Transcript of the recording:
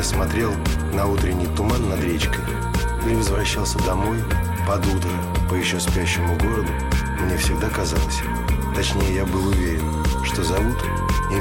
я смотрел на утренний туман над речкой или возвращался домой под утро по еще спящему городу, мне всегда казалось, точнее я был уверен, что зовут